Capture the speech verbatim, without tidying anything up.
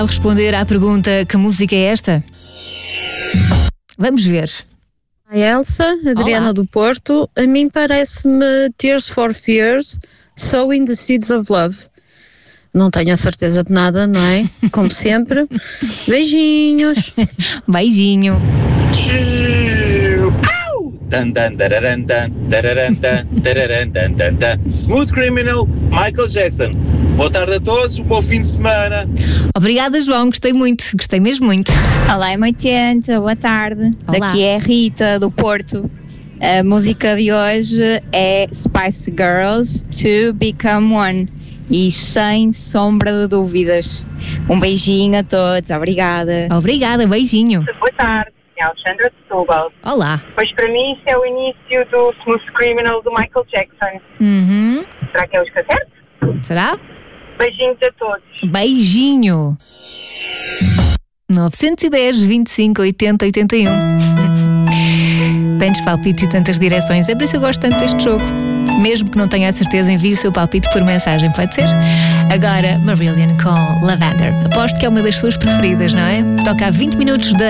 Ao responder à pergunta que música é esta? Vamos ver. A Elsa, Adriana Olá. do Porto, a mim parece-me Tears for Fears, Sowing the Seeds of Love. Não tenho a certeza de nada, não é? Como sempre. Beijinhos. Beijinho. Dun, dun, dararan, dun, dararan, dun, dararan, dun, dun, dun. Smooth Criminal, Michael Jackson. Boa tarde a todos, um bom fim de semana. Obrigada, João. Gostei muito. Gostei mesmo muito. Olá, M oitenta, boa tarde. Olá. Daqui é a Rita, do Porto. A música de hoje é Spice Girls, To Become One. E sem sombra de dúvidas. Um beijinho a todos, obrigada. Obrigada, beijinho. Boa tarde, é a Alexandra de Setúbal. Olá. Pois para mim isto é o início do Smooth Criminal do Michael Jackson. Uhum. Será que é o que certo? Será? Beijinhos a todos. Beijinho. novecentos e dez, vinte e cinco, oitenta, oitenta e um. Tantos palpites e tantas direções. É por isso que eu gosto tanto deste jogo. Mesmo que não tenha a certeza, envie o seu palpite por mensagem, pode ser? Agora, Marillion com Lavender. Aposto que é uma das suas preferidas, não é? Toca a vinte minutos da